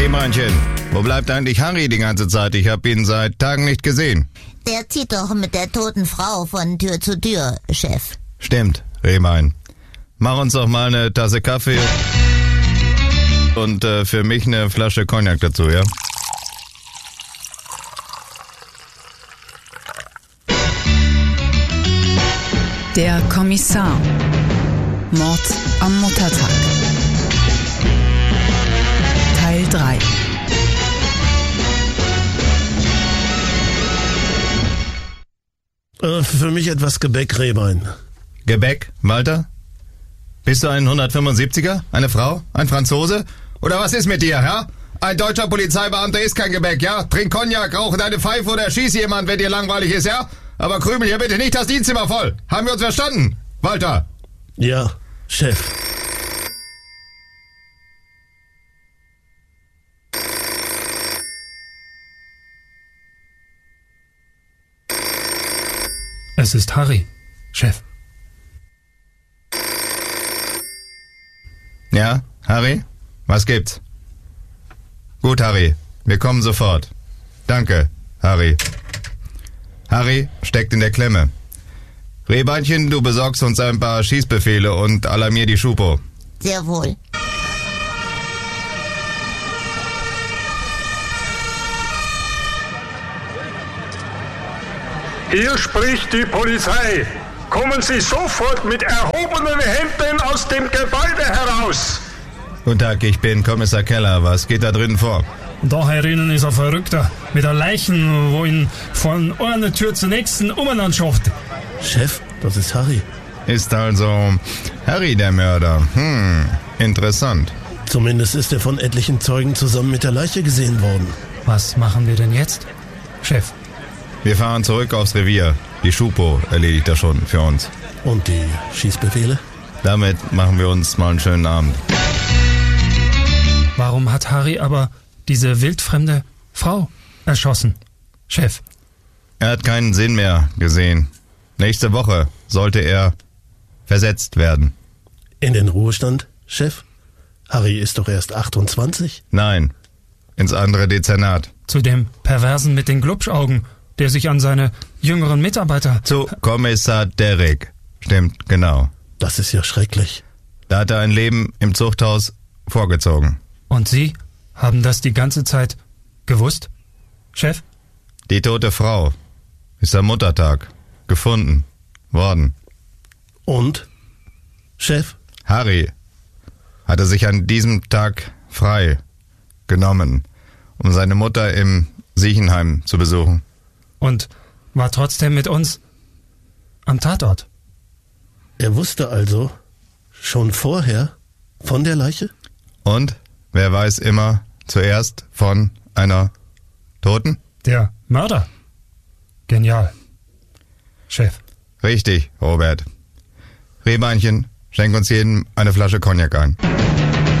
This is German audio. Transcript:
Rehmannchen, wo bleibt eigentlich Harry die ganze Zeit? Ich habe ihn seit Tagen nicht gesehen. Der zieht doch mit der toten Frau von Tür zu Tür, Chef. Stimmt, Rehmann. Mach uns doch mal eine Tasse Kaffee und für mich eine Flasche Cognac dazu, ja? Der Kommissar. Mord am Muttertag. Teil 3. Für mich etwas Gebäck, Rehbein. Gebäck, Walter? Bist du ein 175er? Eine Frau? Ein Franzose? Oder was ist mit dir, ja? Ein deutscher Polizeibeamter ist kein Gebäck, ja? Trink Cognac, rauche deine Pfeife oder schieß jemand, wenn dir langweilig ist, ja? Aber krümel hier bitte nicht das Dienstzimmer voll. Haben wir uns verstanden, Walter? Ja, Chef. Es ist Harry, Chef. Ja, Harry? Was gibt's? Gut, Harry. Wir kommen sofort. Danke, Harry. Harry steckt in der Klemme. Rehbeinchen, du besorgst uns ein paar Schießbefehle und alarmier die Schupo. Sehr wohl. Hier spricht die Polizei. Kommen Sie sofort mit erhobenen Händen aus dem Gebäude heraus. Guten Tag, ich bin Kommissar Keller. Was geht da drinnen vor? Da herinnen ist ein Verrückter mit der Leichen, wo ihn von einer Tür zur nächsten umeinander schafft. Chef, das ist Harry. Ist also Harry der Mörder. Interessant. Zumindest ist er von etlichen Zeugen zusammen mit der Leiche gesehen worden. Was machen wir denn jetzt, Chef? Wir fahren zurück aufs Revier. Die Schupo erledigt das schon für uns. Und die Schießbefehle? Damit machen wir uns mal einen schönen Abend. Warum hat Harry aber diese wildfremde Frau erschossen, Chef? Er hat keinen Sinn mehr gesehen. Nächste Woche sollte er versetzt werden. In den Ruhestand, Chef? Harry ist doch erst 28? Nein, ins andere Dezernat. Zu dem Perversen mit den Glubschaugen, der sich an seine jüngeren Mitarbeiter... Zu Kommissar Derrick. Stimmt, genau. Das ist ja schrecklich. Da hat er ein Leben im Zuchthaus vorgezogen. Und Sie haben das die ganze Zeit gewusst, Chef? Die tote Frau ist am Muttertag gefunden worden. Und? Chef? Harry hatte sich an diesem Tag frei genommen, um seine Mutter im Siechenheim zu besuchen. Und war trotzdem mit uns am Tatort. Er wusste also schon vorher von der Leiche? Und wer weiß immer zuerst von einer Toten? Der Mörder. Genial. Chef. Richtig, Robert. Rehbeinchen, schenk uns jedem eine Flasche Cognac ein.